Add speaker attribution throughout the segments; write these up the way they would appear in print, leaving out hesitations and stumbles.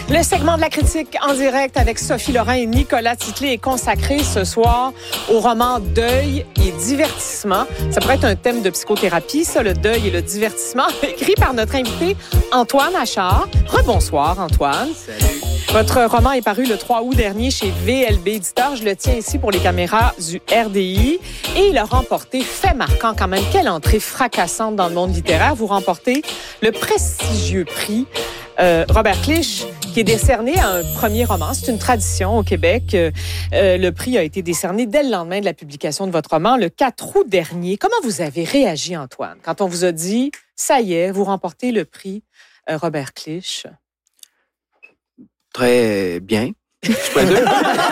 Speaker 1: Le segment de la critique en direct avec Sophie Lorrain et Nicolas Titley est consacré ce soir au roman Deuil et divertissement. Ça pourrait être un thème de psychothérapie, ça, le deuil et le divertissement, écrit par notre invité Antoine Achard. Rebonsoir, Antoine.
Speaker 2: Salut.
Speaker 1: Votre roman est paru le 3 août dernier chez VLB Éditeur. Je le tiens ici pour les caméras du RDI. Et il a remporté, fait marquant quand même, quelle entrée fracassante dans le monde littéraire. Vous remportez le prestigieux prix Robert Clich, qui est décerné à un premier roman. C'est une tradition au Québec. Le prix a été décerné dès le lendemain de la publication de votre roman, le 4 août dernier. Comment vous avez réagi, Antoine, quand on vous a dit, ça y est, vous remportez le prix Robert Clich?
Speaker 2: Très bien. Je pourrais dire.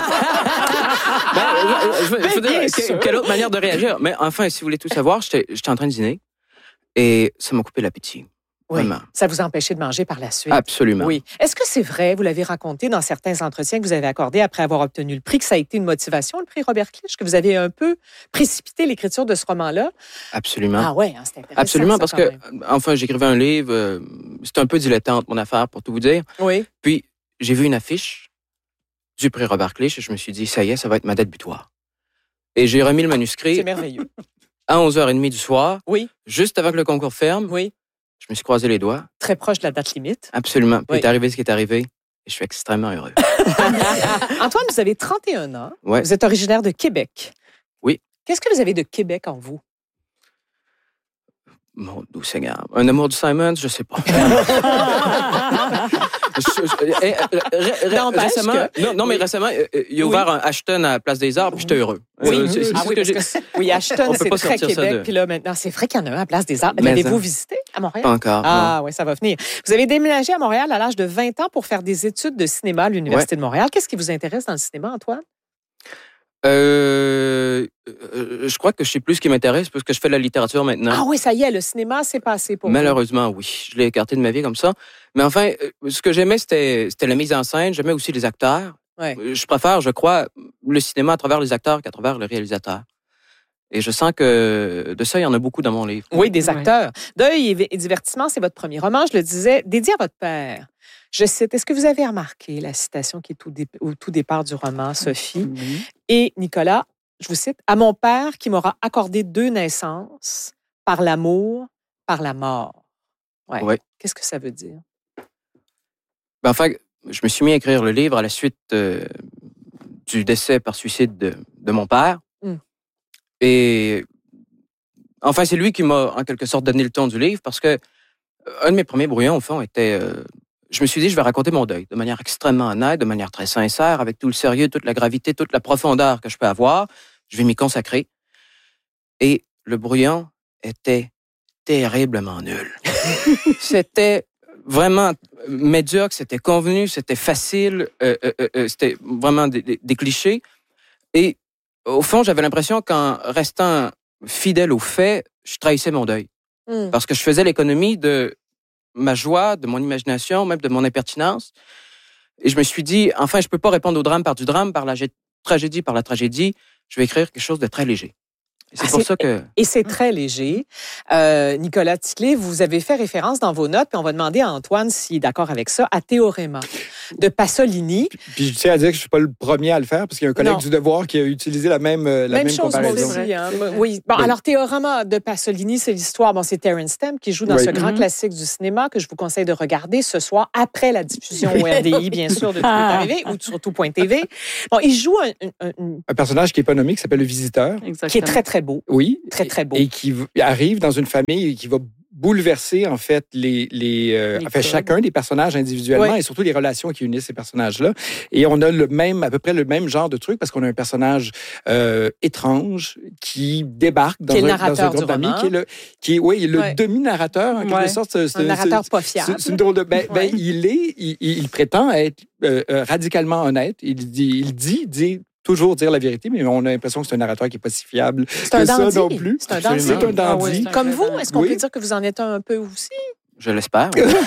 Speaker 2: Je veux dire, quelle autre manière de réagir? Mais enfin, si vous voulez tout savoir, j'étais en train de dîner et ça m'a coupé l'appétit.
Speaker 1: Oui,
Speaker 2: vraiment.
Speaker 1: Ça vous a empêché de manger par la suite.
Speaker 2: Absolument.
Speaker 1: Oui. Est-ce que c'est vrai, vous l'avez raconté dans certains entretiens que vous avez accordés après avoir obtenu le prix, que ça a été une motivation, le prix Robert Clich, que vous avez un peu précipité l'écriture de ce roman-là?
Speaker 2: Absolument.
Speaker 1: Ah ouais, hein, c'est intéressant.
Speaker 2: Absolument,
Speaker 1: ça,
Speaker 2: parce que, enfin, j'écrivais un livre, c'était un peu dilettante, mon affaire, pour tout vous dire.
Speaker 1: Oui.
Speaker 2: Puis, j'ai vu une affiche du prix Robert Clich et je me suis dit, ça y est, ça va être ma date butoir. Et j'ai remis le manuscrit.
Speaker 1: C'est merveilleux.
Speaker 2: À 11h30 du soir.
Speaker 1: Oui.
Speaker 2: Juste avant que le concours ferme.
Speaker 1: Oui.
Speaker 2: Je me suis croisé les doigts.
Speaker 1: Très proche de la date limite.
Speaker 2: Absolument. Puis
Speaker 1: Oui.
Speaker 2: est arrivé ce qui est arrivé. Et je suis extrêmement heureux.
Speaker 1: Antoine, vous avez 31 ans.
Speaker 2: Ouais.
Speaker 1: Vous êtes originaire de Québec.
Speaker 2: Oui.
Speaker 1: Qu'est-ce que vous avez de Québec en vous?
Speaker 2: Mon doux Seigneur. Un amour du Simon, je sais pas. Récemment, non, mais récemment, il a ouvert un Ashton à la Place des Arts, puis j'étais heureux.
Speaker 1: Oui,
Speaker 2: Oui,
Speaker 1: Ashton, c'est très Québec. Puis là, maintenant, c'est vrai qu'il y en a un à la Place des Arts. L'avez-vous visité à Montréal?
Speaker 2: Pas encore.
Speaker 1: Ah oui, ça va venir. Vous avez déménagé à Montréal à l'âge de 20 ans pour faire des études de cinéma à l'Université de Montréal. Qu'est-ce qui vous intéresse dans le cinéma, Antoine?
Speaker 2: Je crois que je sais plus ce qui m'intéresse parce que je fais de la littérature maintenant.
Speaker 1: Ah oui, ça y est, le cinéma, c'est passé pour
Speaker 2: Malheureusement, oui. Je l'ai écarté de ma vie comme ça. Mais enfin, ce que j'aimais, c'était la mise en scène. J'aimais aussi les acteurs.
Speaker 1: Ouais.
Speaker 2: Je préfère, je crois, le cinéma à travers les acteurs qu'à travers le réalisateur. Et je sens que de ça, il y en a beaucoup dans mon livre.
Speaker 1: Oui, des acteurs. Deuil et divertissement, c'est votre premier roman, je le disais, dédié à votre père. Je cite, est-ce que vous avez remarqué la citation qui est au tout départ du roman, Sophie?
Speaker 2: Oui.
Speaker 1: Et Nicolas, je vous cite, « À mon père qui m'aura accordé 2 naissances, par l'amour, par la mort. »
Speaker 2: Ouais.
Speaker 1: Qu'est-ce que ça veut dire?
Speaker 2: Ben, enfin, je me suis mis à écrire le livre à la suite du décès par suicide de mon père.
Speaker 1: Mm.
Speaker 2: Et enfin, c'est lui qui m'a, en quelque sorte, donné le ton du livre parce que un de mes premiers brouillons, au fond, était... je me suis dit, je vais raconter mon deuil de manière extrêmement honnête, de manière très sincère, avec tout le sérieux, toute la gravité, toute la profondeur que je peux avoir. Je vais m'y consacrer. Et le brouillon était terriblement nul. C'était vraiment médiocre, c'était convenu, c'était facile, c'était vraiment des clichés. Et au fond, j'avais l'impression qu'en restant fidèle aux faits, je trahissais mon deuil. Parce que je faisais l'économie de ma joie, de mon imagination, même de mon impertinence. Et je me suis dit, enfin, je peux pas répondre au drame par du drame, par la tragédie par la tragédie. Je vais écrire quelque chose de très léger. Et c'est pour ça que...
Speaker 1: Et c'est très léger. Nicolas Titley, vous avez fait référence dans vos notes, puis on va demander à Antoine s'il est d'accord avec ça, à Théorema de Pasolini.
Speaker 3: Puis je tiens à dire que je ne suis pas le premier à le faire, parce qu'il y a un collègue du Devoir qui a utilisé la même
Speaker 1: chose,
Speaker 3: comparaison.
Speaker 1: Moi aussi, hein. Oui. Bon, alors, Théorema de Pasolini, c'est l'histoire. Bon, c'est Terence Stamp qui joue dans ce grand classique du cinéma que je vous conseille de regarder ce soir, après la diffusion au RDI, bien sûr, de Tout est arrivé, ou sur tout.tv. Bon, il joue
Speaker 3: un personnage qui n'est pas nommé, qui s'appelle le Visiteur.
Speaker 1: Exactement. Qui est très, très beau.
Speaker 3: Oui.
Speaker 1: Très, très beau.
Speaker 3: Et qui arrive dans une famille et qui va bouleverser, en fait, chacun des personnages individuellement et surtout les relations qui unissent ces personnages-là. Et on a à peu près le même genre de truc parce qu'on a un personnage étrange qui débarque dans un groupe d'amis, qui est le demi-narrateur, en quelque sorte.
Speaker 1: C'est un narrateur pas fiable.
Speaker 3: C'est une drôle de... il prétend être radicalement honnête. Il dit toujours dire la vérité, mais on a l'impression que c'est un narrateur qui n'est pas si fiable que ça non plus.
Speaker 1: C'est un dandy.
Speaker 3: C'est un dandy.
Speaker 1: Comme vous, est-ce qu'on peut dire que vous en êtes un peu aussi?
Speaker 2: Je l'espère.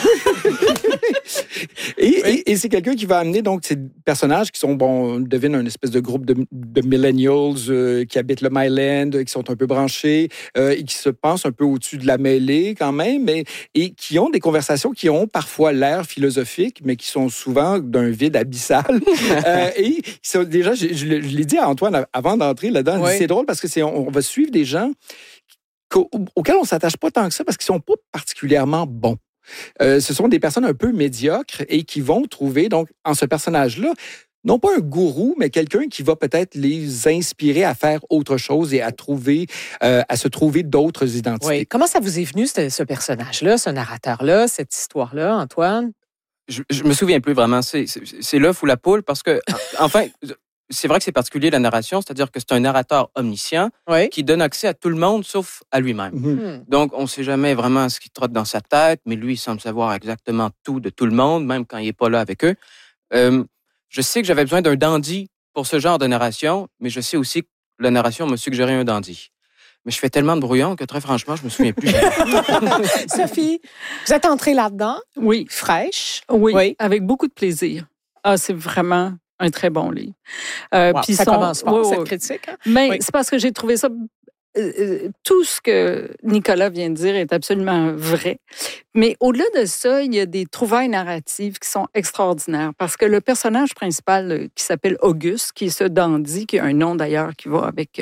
Speaker 3: Et c'est quelqu'un qui va amener donc ces personnages qui sont, on devine une espèce de groupe de millennials qui habitent le Myland, qui sont un peu branchés et qui se pensent un peu au-dessus de la mêlée quand même, et qui ont des conversations qui ont parfois l'air philosophiques, mais qui sont souvent d'un vide abyssal. Et déjà, je l'ai dit à Antoine avant d'entrer là-dedans,
Speaker 1: Oui.
Speaker 3: c'est drôle parce que on va suivre des gens auxquels on ne s'attache pas tant que ça parce qu'ils ne sont pas particulièrement bons. Ce sont des personnes un peu médiocres et qui vont trouver, donc, en ce personnage-là, non pas un gourou, mais quelqu'un qui va peut-être les inspirer à faire autre chose et à se trouver d'autres identités.
Speaker 1: Oui. Comment ça vous est venu, ce personnage-là, ce narrateur-là, cette histoire-là, Antoine?
Speaker 2: Je me souviens plus vraiment. C'est l'œuf ou la poule parce que, enfin, c'est vrai que c'est particulier la narration, c'est-à-dire que c'est un narrateur omniscient qui donne accès à tout le monde sauf à lui-même.
Speaker 3: Mm-hmm.
Speaker 2: Donc, on ne sait jamais vraiment ce qui trotte dans sa tête, mais lui, il semble savoir exactement tout de tout le monde, même quand il n'est pas là avec eux. Je sais que j'avais besoin d'un dandy pour ce genre de narration, mais je sais aussi que la narration m'a suggéré un dandy. Mais je fais tellement de brouillon que très franchement, je me souviens plus.
Speaker 1: Sophie, vous êtes entrée là-dedans?
Speaker 4: Oui.
Speaker 1: Fraîche?
Speaker 4: Oui, avec beaucoup de plaisir. Ah, c'est vraiment un très bon livre.
Speaker 1: Puis ça commence fort, cette critique. Hein?
Speaker 4: Mais c'est parce que j'ai trouvé ça... tout ce que Nicolas vient de dire est absolument vrai. Mais au-delà de ça, il y a des trouvailles narratives qui sont extraordinaires. Parce que le personnage principal qui s'appelle Auguste, qui est ce dandy, qui a un nom d'ailleurs qui va avec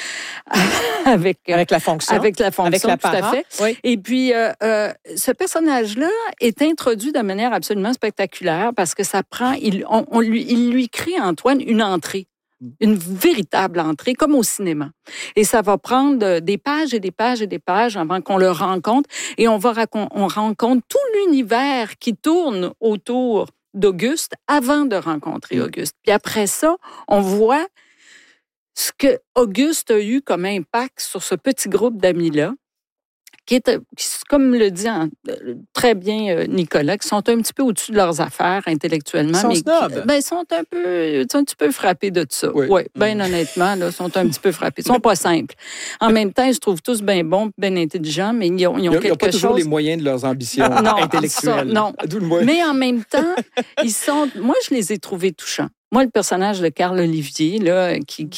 Speaker 1: la fonction.
Speaker 4: Avec la fonction,
Speaker 1: avec
Speaker 4: tout à fait.
Speaker 1: Oui.
Speaker 4: Et puis, ce personnage-là est introduit de manière absolument spectaculaire parce que ça prend... Il lui crée, Antoine, une entrée. Une véritable entrée, comme au cinéma. Et ça va prendre des pages et des pages et des pages avant qu'on le rencontre. Et on rencontre tout l'univers qui tourne autour d'Auguste avant de rencontrer Auguste. Puis après ça, on voit ce que Auguste a eu comme impact sur ce petit groupe d'amis-là, qui, comme le dit très bien Nicolas, qui sont un petit peu au-dessus de leurs affaires intellectuellement.
Speaker 1: Ils sont snobs.
Speaker 4: Ils sont un petit peu frappés de ça. Oui, bien honnêtement, ils sont un petit peu frappés. Ils sont pas simples. En même temps, ils se trouvent tous bien bons, bien intelligents, mais ils ont quelque chose...
Speaker 3: Ils n'ont pas toujours les moyens de leurs ambitions intellectuelles.
Speaker 4: Non. Mais en même temps, moi, je les ai trouvés touchants. Moi, le personnage de Carl Olivier, là,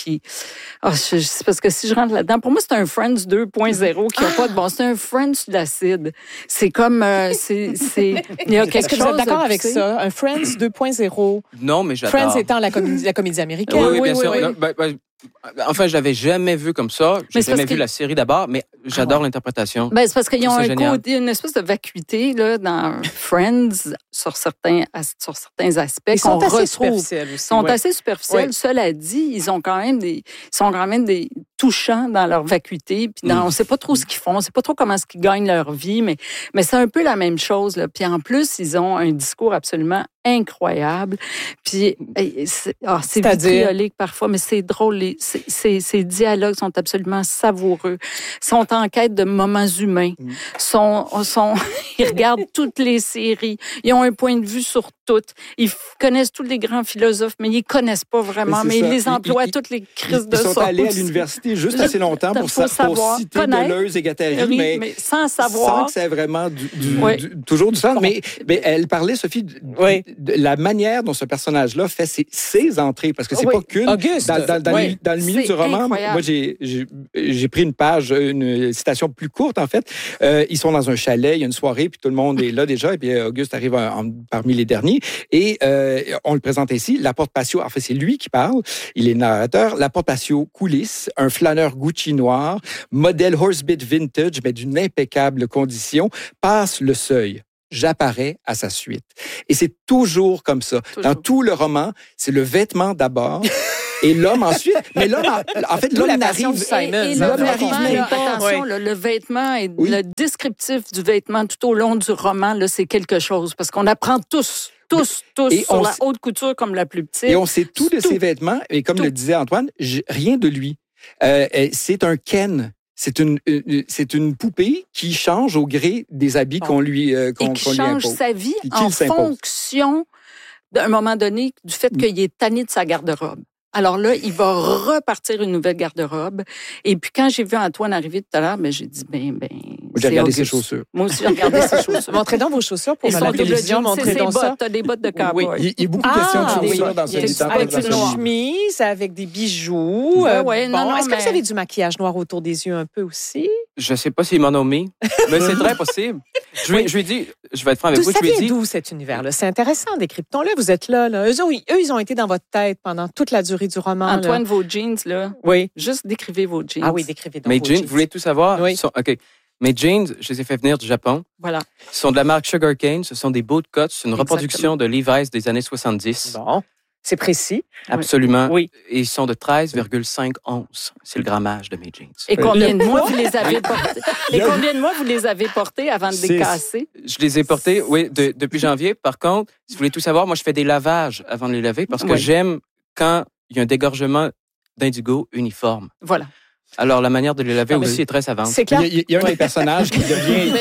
Speaker 4: c'est parce que si je rentre là-dedans, pour moi, c'est un Friends 2.0 qui n'a pas de bon. C'est un Friends sur l'acide. C'est comme, il y a quelque chose. Est-ce que
Speaker 1: vous êtes d'accord avec ça? Un Friends 2.0?
Speaker 2: Non, mais j'adore.
Speaker 1: Friends étant la comédie américaine.
Speaker 2: Oui, bien sûr. Non, enfin, je l'avais jamais vu comme ça. J'ai jamais vu la série d'abord, mais j'adore l'interprétation.
Speaker 4: C'est parce qu'ils ont une espèce de vacuité là, dans Friends sur certains aspects.
Speaker 1: Ils sont assez superficiels aussi.
Speaker 4: Ils sont assez superficiels. Cela dit, ils sont quand même des touchants dans leur vacuité. Puis on ne sait pas trop ce qu'ils font, on ne sait pas trop comment ils gagnent leur vie, mais c'est un peu la même chose. Là. Puis en plus, ils ont un discours absolument incroyable. Puis c'est vitriolique parfois, mais c'est drôle. Ces dialogues sont absolument savoureux. Ils sont en quête de moments humains. Ils regardent toutes les séries. Ils ont un point de vue sur toutes. Ils connaissent tous les grands philosophes, mais ils ne connaissent pas vraiment. Mais ils les emploient toutes les crises de ça.
Speaker 3: Ils sont allés à l'université juste assez longtemps pour citer Deleuze et Guattari, mais
Speaker 4: sans savoir.
Speaker 3: Sans que ça ait vraiment toujours du sens. Mais elle parlait, Sophie, de la manière dont ce personnage-là fait ses entrées, parce que c'est pas qu'une.
Speaker 1: Auguste.
Speaker 3: Dans le milieu du roman, moi, j'ai pris une page, une citation plus courte, en fait. Ils sont dans un chalet, il y a une soirée, puis tout le monde est là déjà, et puis Auguste arrive parmi les derniers. Et on le présente ici, la porte-patio, en fait, c'est lui qui parle, il est narrateur, la porte-patio coulisse, un flâneur Gucci noir, modèle Horsebit vintage, mais d'une impeccable condition, passe le seuil. J'apparais à sa suite. Et c'est toujours comme ça. Dans tout le roman, c'est le vêtement d'abord. Et l'homme ensuite. Mais l'homme, en fait, l'homme n'arrive.
Speaker 4: L'homme n'arrive même pas. Attention, le vêtement et le descriptif du vêtement tout au long du roman, là, c'est quelque chose. Parce qu'on apprend tous sur la haute couture comme la plus petite.
Speaker 3: Et on sait tout de ses vêtements. Et comme le disait Antoine, rien de lui. C'est un Ken. C'est une poupée qui change au gré des habits qu'on lui impose.
Speaker 4: Et qui change sa vie en fonction, d'un moment donné, du fait qu'il est tanné de sa garde-robe. Alors là, il va repartir une nouvelle garde-robe. Et puis, quand j'ai vu Antoine arriver tout à l'heure, j'ai dit,
Speaker 3: j'ai regardé ses chaussures.
Speaker 4: Moi aussi, j'ai regardé ses chaussures.
Speaker 1: Montrez donc vos chaussures pour la télévision. Montrez donc ça.
Speaker 4: T'as des bottes de cowboy.
Speaker 3: Oui, il y a beaucoup de questions de chaussures dans ce temps.
Speaker 1: Avec une chemise, avec des bijoux. Est-ce que vous avez du maquillage noir autour des yeux un peu aussi?
Speaker 2: Je sais pas s'il m'en a mis, mais c'est très possible. Je lui ai dit, je vais être franc avec vous, je lui ai dit...
Speaker 1: D'où cet univers-là? C'est intéressant, décryptons-le. Vous êtes là. Eux, ils ont été dans votre tête pendant toute la durée du roman.
Speaker 4: Antoine, vos jeans, là.
Speaker 1: Oui.
Speaker 4: Juste décrivez vos jeans.
Speaker 1: Ah oui, décrivez donc
Speaker 2: Mes
Speaker 1: vos
Speaker 2: jeans, vous voulez tout savoir?
Speaker 1: Oui.
Speaker 2: OK. Mes jeans, je les ai fait venir du Japon.
Speaker 4: Voilà.
Speaker 2: Ils sont de la marque Sugarcane. Ce sont des bootcuts. C'est une reproduction de Levi's des années 70.
Speaker 1: Bon. C'est précis.
Speaker 2: Absolument.
Speaker 1: Oui.
Speaker 2: Et ils sont de 13,5 onces. C'est le grammage de mes jeans.
Speaker 4: Et combien de mois vous les avez portés? Et combien de mois vous les avez portés avant de les casser?
Speaker 2: Je les ai portés, oui, depuis janvier. Par contre, si vous voulez tout savoir, moi, je fais des lavages avant de les laver parce que j'aime quand il y a un dégorgement d'indigo uniforme.
Speaker 4: Voilà.
Speaker 2: Alors, la manière de les laver aussi est très savante.
Speaker 1: C'est clair.
Speaker 3: Il y a un des personnages qui devient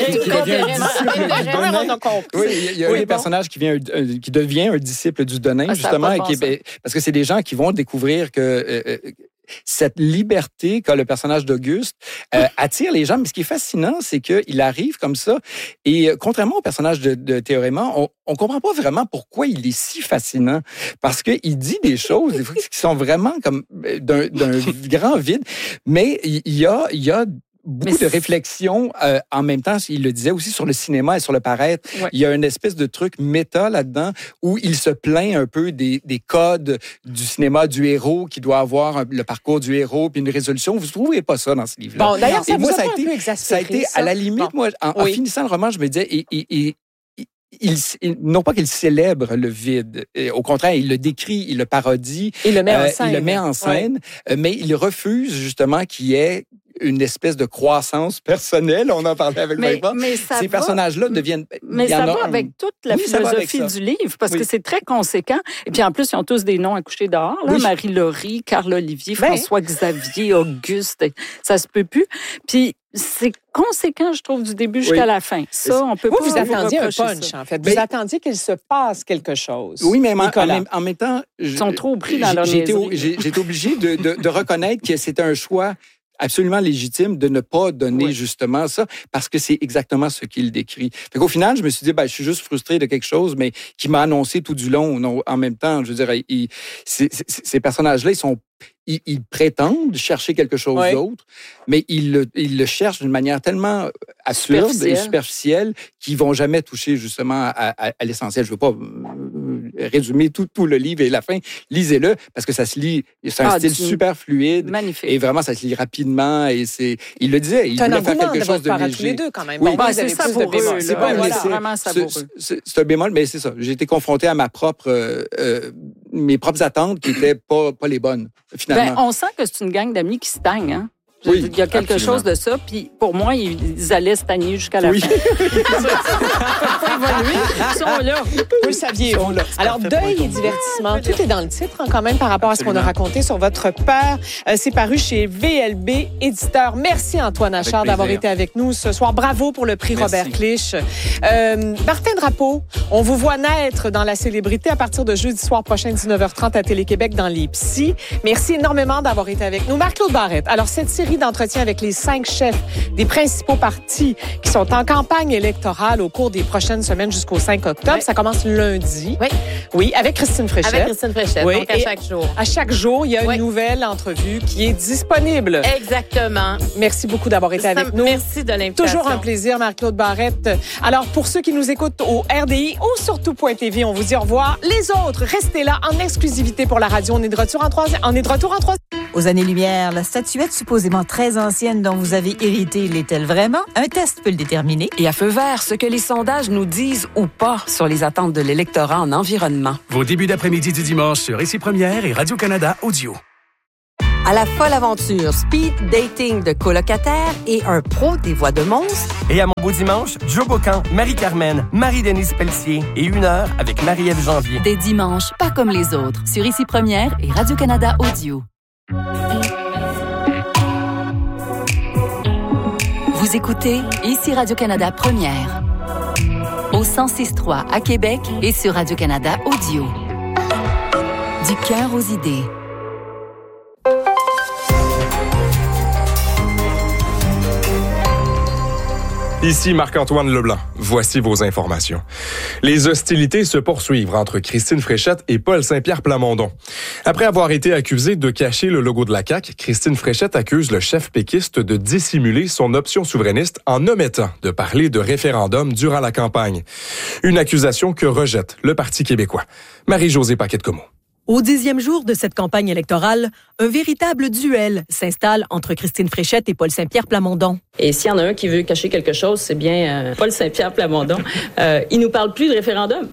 Speaker 3: un des personnages qui devient un disciple du Denain, justement, parce que c'est des gens qui vont découvrir que cette liberté qu'a le personnage d'Auguste attire les gens. Mais ce qui est fascinant, c'est qu'il arrive comme ça. Et contrairement au personnage de Théoréma, on comprend pas vraiment pourquoi il est si fascinant. Parce qu'il dit des choses, des fois, qui sont vraiment comme d'un grand vide. Mais il y a beaucoup de réflexions en même temps. Il le disait aussi sur le cinéma et sur le paraître. Ouais. Il y a une espèce de truc méta là-dedans où il se plaint un peu des codes du cinéma du héros qui doit avoir le parcours du héros puis une résolution. Vous ne trouverez pas ça dans ce livre-là.
Speaker 1: Bon, d'ailleurs, ça a été
Speaker 3: à la limite, moi, en finissant le roman, je me disais... non pas qu'il célèbre le vide, au contraire, il le décrit, il le parodie,
Speaker 1: il le met en
Speaker 3: scène, mais il refuse justement qu'il y ait une espèce de croissance personnelle. On en parlait avec Maïva. Ces personnages-là deviennent...
Speaker 4: Mais ça va avec toute la philosophie du livre, parce que c'est très conséquent. Et puis en plus, ils ont tous des noms à coucher dehors. Là. Oui. Marie-Laurie, Carl-Olivier, François-Xavier, Auguste, ça se peut plus. Puis c'est conséquent, je trouve, du début jusqu'à la fin. Ça, on peut pas
Speaker 1: vous attendiez un punch, en fait. Vous attendiez qu'il se passe quelque chose.
Speaker 3: Oui, mais en même temps...
Speaker 4: Ils sont trop pris dans leur niaiserie.
Speaker 3: J'ai été obligé de reconnaître que c'était un choix absolument légitime de ne pas donner justement ça, parce que c'est exactement ce qu'il décrit. Fait qu'au final, je me suis dit, je suis juste frustré de quelque chose, mais qui m'a annoncé tout du long. En même temps, je veux dire, ces personnages-là, ils prétendent chercher quelque chose d'autre, mais ils le cherchent d'une manière tellement absurde et superficielle qu'ils vont jamais toucher justement à l'essentiel. Je veux pas résumer tout le livre et la fin. Lisez-le parce que ça se lit. C'est un style super fluide.
Speaker 4: Magnifique.
Speaker 3: Et vraiment, ça se lit rapidement. Et il le disait, il voulait faire quelque chose de léger.
Speaker 1: Tous les deux quand même.
Speaker 3: Oui,
Speaker 4: c'est savoureux.
Speaker 3: C'est pas
Speaker 4: vraiment savoureux.
Speaker 3: C'est un bémol, mais c'est ça. J'ai été confronté à mes propres attentes qui n'étaient pas les bonnes, finalement.
Speaker 4: On sent que c'est une gang d'amis qui se tagnent, hein? Il y a quelque chose de ça, puis pour moi, ils allaient se tagner jusqu'à la fin. Ils sont là.
Speaker 1: Vous le saviez. Alors, deuil et divertissement, tout est dans le titre quand même par rapport à ce qu'on a raconté sur votre père. C'est paru chez VLB Éditeur. Merci Antoine Achard d'avoir été avec nous ce soir. Bravo pour le prix Robert Clich. Martin Drapeau, on vous voit naître dans la célébrité à partir de jeudi soir prochain, 19h30 à Télé-Québec dans les Psy. Merci énormément d'avoir été avec nous. Marc-Claude Barrette. Alors, cette série d'entretiens avec les 5 chefs des principaux partis qui sont en campagne électorale au cours des prochaines semaines jusqu'au 5 octobre. Oui. Ça commence lundi. Oui, avec Christine Fréchette.
Speaker 5: Avec Christine Fréchette, donc à chaque jour.
Speaker 1: À chaque jour, il y a une nouvelle entrevue qui est disponible.
Speaker 5: Exactement.
Speaker 1: Merci beaucoup d'avoir été avec nous.
Speaker 5: Merci de l'invitation.
Speaker 1: Toujours un plaisir, Marc-Claude Barrette. Alors, pour ceux qui nous écoutent au RDI ou sur tout.tv, on vous dit au revoir. Les autres, restez là en exclusivité pour la radio. On est de retour en 3.
Speaker 6: Aux années-lumière, la statuette supposément très ancienne dont vous avez hérité l'est-elle vraiment? Un test peut le déterminer.
Speaker 7: Et à feu vert, ce que les sondages nous disent ou pas sur les attentes de l'électorat en environnement.
Speaker 8: Vos débuts d'après-midi du dimanche sur Ici Première et Radio-Canada Audio.
Speaker 9: À la folle aventure speed dating de colocataires et un pro des voix de monstres.
Speaker 10: Et à mon beau dimanche, Joe Bocan, Marie-Carmen, Marie-Denise Pelletier et 1 heure avec Marie-Ève Janvier.
Speaker 11: Des dimanches pas comme les autres sur Ici Première et Radio-Canada Audio. Vous écoutez Ici Radio-Canada Première. Au 106.3 à Québec et sur Radio-Canada Audio. Du cœur aux idées.
Speaker 12: Ici Marc-Antoine Leblanc. Voici vos informations. Les hostilités se poursuivent entre Christine Fréchette et Paul Saint-Pierre Plamondon. Après avoir été accusé de cacher le logo de la CAQ, Christine Fréchette accuse le chef péquiste de dissimuler son option souverainiste en omettant de parler de référendum durant la campagne. Une accusation que rejette le Parti québécois. Marie-Josée Paquette-Comeau.
Speaker 13: Au 10e jour de cette campagne électorale, un véritable duel s'installe entre Christine Fréchette et Paul Saint-Pierre Plamondon.
Speaker 14: Et s'il y en a un qui veut cacher quelque chose, c'est bien Paul Saint-Pierre Plamondon. Il nous parle plus de référendum.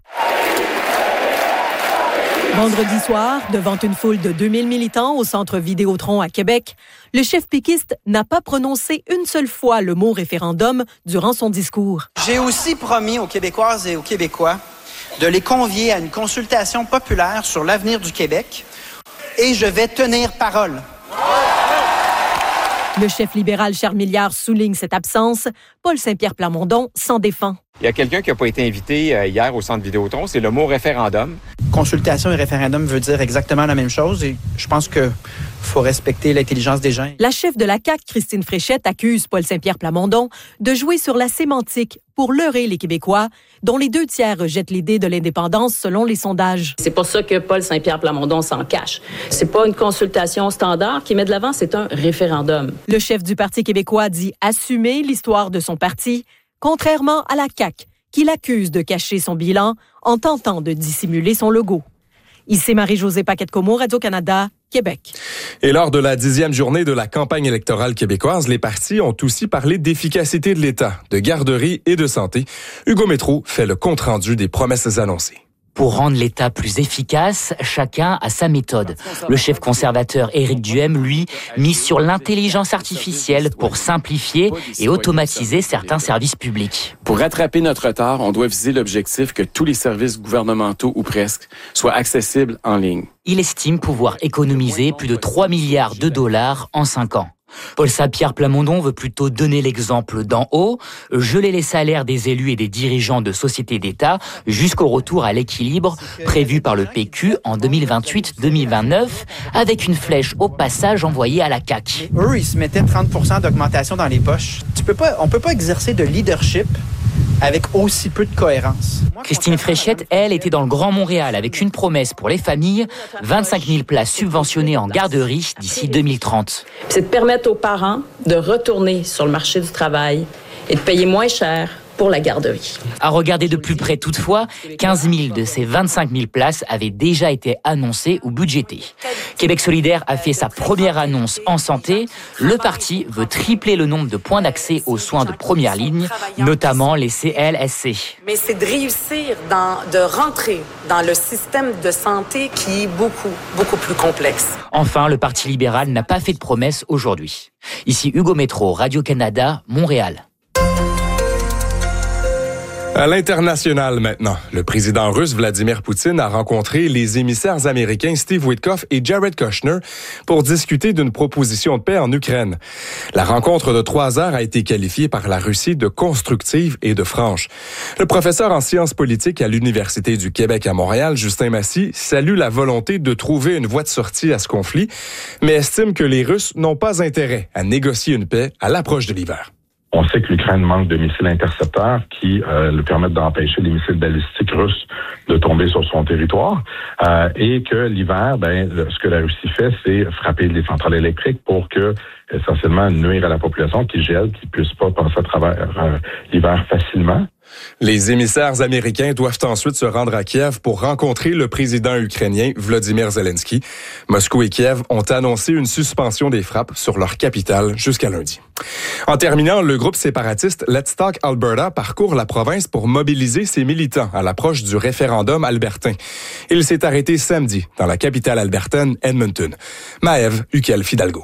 Speaker 13: Vendredi soir, devant une foule de 2000 militants au centre Vidéotron à Québec, le chef péquiste n'a pas prononcé une seule fois le mot référendum durant son discours.
Speaker 15: J'ai aussi promis aux Québécoises et aux Québécois de les convier à une consultation populaire sur l'avenir du Québec et je vais tenir parole.
Speaker 13: Le chef libéral Charles Milliard souligne cette absence. Paul Saint-Pierre Plamondon s'en défend.
Speaker 16: Il y a quelqu'un qui n'a pas été invité hier au centre Vidéotron, c'est le mot référendum.
Speaker 15: Consultation et référendum veut dire exactement la même chose et je pense qu'il faut respecter l'intelligence des gens.
Speaker 13: La chef de la CAQ, Christine Fréchette, accuse Paul Saint-Pierre Plamondon de jouer sur la sémantique pour leurrer les Québécois, dont les 2/3 rejettent l'idée de l'indépendance selon les sondages.
Speaker 14: C'est pour ça que Paul Saint-Pierre Plamondon s'en cache. C'est pas une consultation standard qui met de l'avant, c'est un référendum.
Speaker 13: Le chef du Parti québécois dit assumer l'histoire de son parti, contrairement à la CAQ, qui l'accuse de cacher son bilan en tentant de dissimuler son logo. Ici Marie-Josée Paquette-Comeau, Radio-Canada, Québec.
Speaker 12: Et lors de la 10e journée de la campagne électorale québécoise, les partis ont aussi parlé d'efficacité de l'État, de garderie et de santé. Hugo Métrault fait le compte-rendu des promesses annoncées.
Speaker 17: Pour rendre l'État plus efficace, chacun a sa méthode. Le chef conservateur Éric Duhaime, lui, mise sur l'intelligence artificielle pour simplifier et automatiser certains services publics.
Speaker 18: Pour rattraper notre retard, on doit viser l'objectif que tous les services gouvernementaux, ou presque, soient accessibles en ligne.
Speaker 17: Il estime pouvoir économiser plus de 3 milliards de dollars en 5 ans. Paul Saint-Pierre Plamondon veut plutôt donner l'exemple d'en haut, geler les salaires des élus et des dirigeants de sociétés d'État jusqu'au retour à l'équilibre prévu par le PQ en 2028-2029, avec une flèche au passage envoyée à la CAQ.
Speaker 15: Eux, ils se mettaient 30% d'augmentation dans les poches. On peut pas exercer de leadership avec aussi peu de cohérence.
Speaker 17: Christine Fréchette, elle, était dans le Grand Montréal avec une promesse pour les familles, 25 000 places subventionnées en garderie d'ici 2030.
Speaker 14: C'est de permettre aux parents de retourner sur le marché du travail et de payer moins cher pour la garderie.
Speaker 17: À regarder de plus près toutefois, 15 000 de ces 25 000 places avaient déjà été annoncées ou budgétées. Québec solidaire a fait sa première annonce en santé. Le parti veut tripler le nombre de points d'accès aux soins de première ligne, notamment les CLSC.
Speaker 19: Mais c'est de réussir de rentrer dans le système de santé qui est beaucoup plus complexe.
Speaker 17: Enfin, le Parti libéral n'a pas fait de promesses aujourd'hui. Ici Hugo Métrault, Radio-Canada, Montréal.
Speaker 12: À l'international maintenant, le président russe Vladimir Poutine a rencontré les émissaires américains Steve Witkoff et Jared Kushner pour discuter d'une proposition de paix en Ukraine. La rencontre de 3 heures a été qualifiée par la Russie de constructive et de franche. Le professeur en sciences politiques à l'Université du Québec à Montréal, Justin Massy, salue la volonté de trouver une voie de sortie à ce conflit, mais estime que les Russes n'ont pas intérêt à négocier une paix à l'approche de l'hiver.
Speaker 20: On sait que l'Ukraine manque de missiles intercepteurs qui le permettent d'empêcher les missiles balistiques russes de tomber sur son territoire et que l'hiver, ce que la Russie fait, c'est frapper les centrales électriques pour que, essentiellement, nuire à la population qui gèle, qui ne puisse pas passer à travers l'hiver facilement.
Speaker 12: Les émissaires américains doivent ensuite se rendre à Kiev pour rencontrer le président ukrainien Volodymyr Zelensky. Moscou et Kiev ont annoncé une suspension des frappes sur leur capitale jusqu'à lundi. En terminant, le groupe séparatiste Let's Talk Alberta parcourt la province pour mobiliser ses militants à l'approche du référendum albertain. Il s'est arrêté samedi dans la capitale albertaine, Edmonton. Maëve Huquel-Fidalgo.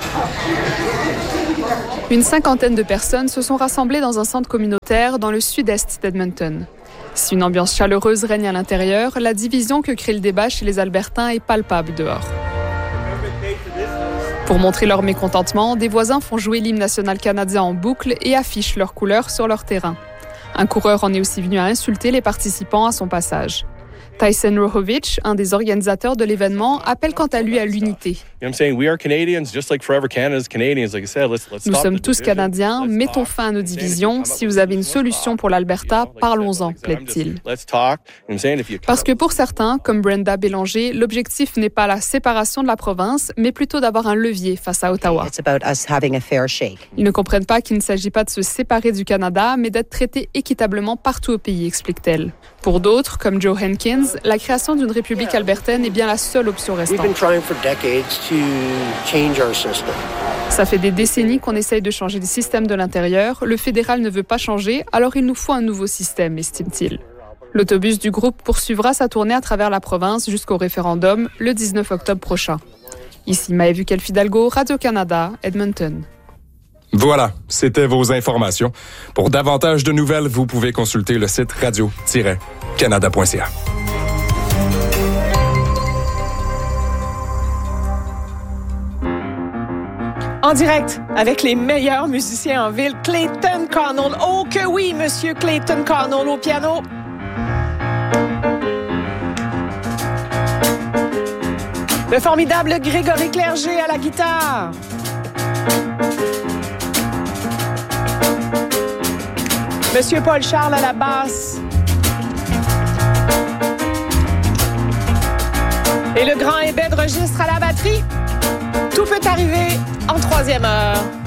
Speaker 21: Une 50aine de personnes se sont rassemblées dans un centre communautaire dans le sud-est d'Edmonton. Si une ambiance chaleureuse règne à l'intérieur, la division que crée le débat chez les Albertains est palpable dehors. Pour montrer leur mécontentement, des voisins font jouer l'hymne national canadien en boucle et affichent leurs couleurs sur leur terrain. Un coureur en est aussi venu à insulter les participants à son passage. Tyson Rohovich, un des organisateurs de l'événement, appelle quant à lui à l'unité. Nous sommes tous Canadiens, mettons fin à nos divisions. Si vous avez une solution pour l'Alberta, parlons-en, plaide-t-il. Parce que pour certains, comme Brenda Bélanger, l'objectif n'est pas la séparation de la province, mais plutôt d'avoir un levier face à Ottawa. Ils ne comprennent pas qu'il ne s'agit pas de se séparer du Canada, mais d'être traités équitablement partout au pays, explique-t-elle. Pour d'autres, comme Joe Hankins, la création d'une république albertaine est bien la seule option restante. Ça fait des décennies qu'on essaye de changer le système de l'intérieur. Le fédéral ne veut pas changer, alors il nous faut un nouveau système, estime-t-il. L'autobus du groupe poursuivra sa tournée à travers la province jusqu'au référendum le 19 octobre prochain. Ici Maëve Fidalgo, Radio-Canada, Edmonton.
Speaker 12: Voilà, c'était vos informations. Pour davantage de nouvelles, vous pouvez consulter le site radio-canada.ca.
Speaker 1: En direct, avec les meilleurs musiciens en ville, Clayton Connell. Oh que oui, Monsieur Clayton Connell au piano. Le formidable Grégory Clerget à la guitare. Monsieur Paul Charles à la basse. Et le grand Hébert de registre à la batterie. Tout peut arriver en troisième heure.